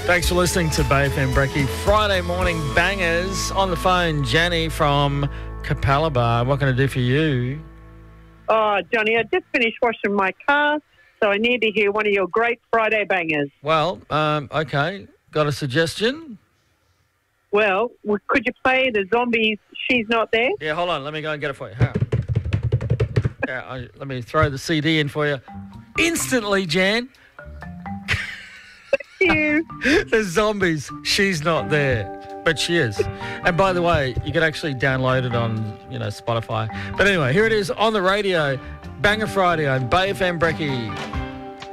Thanks for listening to Bay FM Brekkie. Friday morning bangers. On the phone, Jenny from Capalaba. What can I do for you? Oh, Johnny, I just finished washing my car, so I need to hear one of your great Friday bangers. Well, okay. Got a suggestion? Well, could you play the Zombies' She's Not There? Yeah, hold on. Let me go and get it for you. Hang on. Yeah, let me throw the CD in for you. Instantly, Jan. Thank you. The Zombies. She's not there. But she is. And by the way, you can actually download it on, Spotify. But anyway, here it is on the radio. Banger Friday on Bay FM Brekkie.